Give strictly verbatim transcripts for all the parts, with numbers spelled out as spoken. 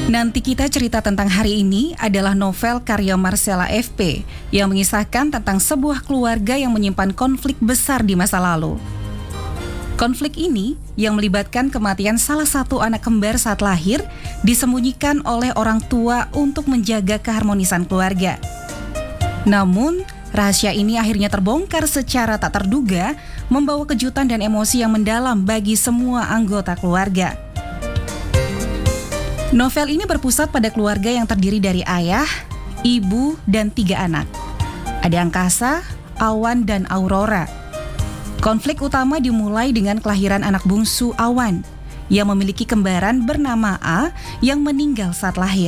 Nanti kita cerita tentang hari ini adalah novel karya Marcella F P yang mengisahkan tentang sebuah keluarga yang menyimpan konflik besar di masa lalu. Konflik ini yang melibatkan kematian salah satu anak kembar saat lahir disembunyikan oleh orang tua untuk menjaga keharmonisan keluarga. Namun, rahasia ini akhirnya terbongkar secara tak terduga, membawa kejutan dan emosi yang mendalam bagi semua anggota keluarga. Novel ini berpusat pada keluarga yang terdiri dari ayah, ibu, dan tiga anak. Ada Angkasa, Awan, dan Aurora. Konflik utama dimulai dengan kelahiran anak bungsu Awan, yang memiliki kembaran bernama A yang meninggal saat lahir.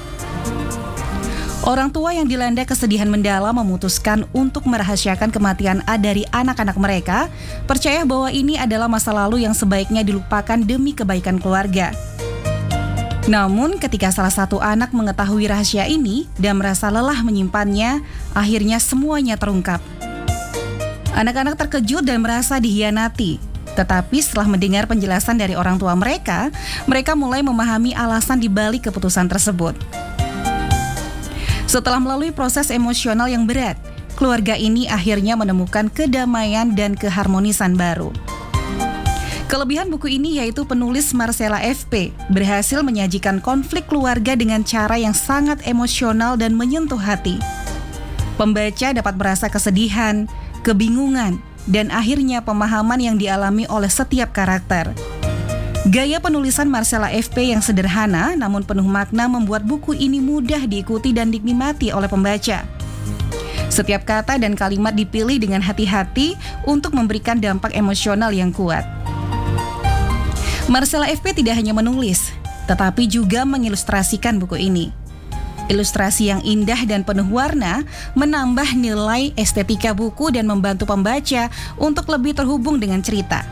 Orang tua yang dilanda kesedihan mendalam memutuskan untuk merahasiakan kematian A dari anak-anak mereka, percaya bahwa ini adalah masa lalu yang sebaiknya dilupakan demi kebaikan keluarga. Namun ketika salah satu anak mengetahui rahasia ini dan merasa lelah menyimpannya, akhirnya semuanya terungkap. Anak-anak terkejut dan merasa dihianati. Tetapi setelah mendengar penjelasan dari orang tua mereka, mereka mulai memahami alasan dibalik keputusan tersebut. Setelah melalui proses emosional yang berat, keluarga ini akhirnya menemukan kedamaian dan keharmonisan baru. Kelebihan buku ini yaitu penulis Marcella F P berhasil menyajikan konflik keluarga dengan cara yang sangat emosional dan menyentuh hati. Pembaca dapat merasa kesedihan, kebingungan, dan akhirnya pemahaman yang dialami oleh setiap karakter. Gaya penulisan Marcella F P yang sederhana namun penuh makna membuat buku ini mudah diikuti dan dinikmati oleh pembaca. Setiap kata dan kalimat dipilih dengan hati-hati untuk memberikan dampak emosional yang kuat. Marcella F P tidak hanya menulis, tetapi juga mengilustrasikan buku ini. Ilustrasi yang indah dan penuh warna menambah nilai estetika buku dan membantu pembaca untuk lebih terhubung dengan cerita.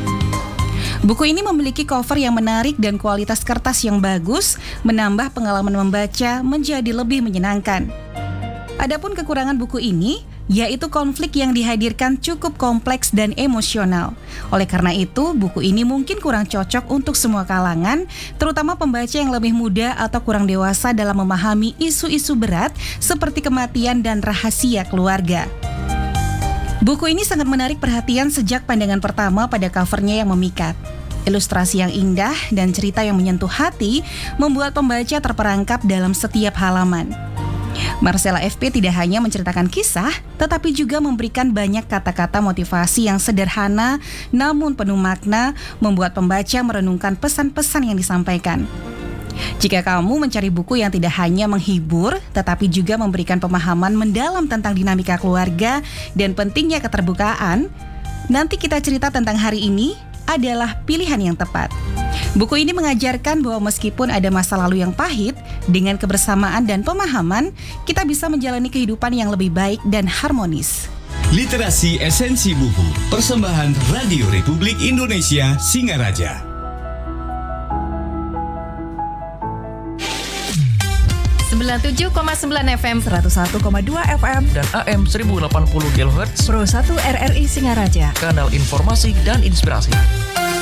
Buku ini memiliki cover yang menarik dan kualitas kertas yang bagus, menambah pengalaman membaca menjadi lebih menyenangkan. Adapun kekurangan buku ini, yaitu konflik yang dihadirkan cukup kompleks dan emosional. Oleh karena itu, buku ini mungkin kurang cocok untuk semua kalangan, terutama pembaca yang lebih muda atau kurang dewasa dalam memahami isu-isu berat seperti kematian dan rahasia keluarga. Buku ini sangat menarik perhatian sejak pandangan pertama pada covernya yang memikat. Ilustrasi yang indah dan cerita yang menyentuh hati membuat pembaca terperangkap dalam setiap halaman. Marcella F P tidak hanya menceritakan kisah, tetapi juga memberikan banyak kata-kata motivasi yang sederhana namun penuh makna, membuat pembaca merenungkan pesan-pesan yang disampaikan. Jika kamu mencari buku yang tidak hanya menghibur, tetapi juga memberikan pemahaman mendalam tentang dinamika keluarga dan pentingnya keterbukaan, Nanti Kita Cerita Tentang Hari Ini adalah pilihan yang tepat. Buku ini mengajarkan bahwa meskipun ada masa lalu yang pahit, dengan kebersamaan dan pemahaman, kita bisa menjalani kehidupan yang lebih baik dan harmonis. Literasi Esensi Buku, persembahan Radio Republik Indonesia Singaraja. sembilan puluh tujuh koma sembilan F M, seratus satu koma dua F M, dan A M seribu delapan puluh kilohertz. Pro satu R R I Singaraja. Kanal informasi dan inspirasi.